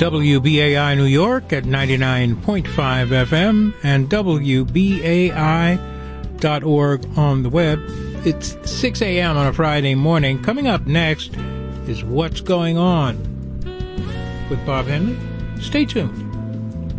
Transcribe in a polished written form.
WBAI New York at 99.5 FM and WBAI.org on the web. It's 6 a.m. on a Friday morning. Coming up next is What's Going On with Bob Henley. Stay tuned.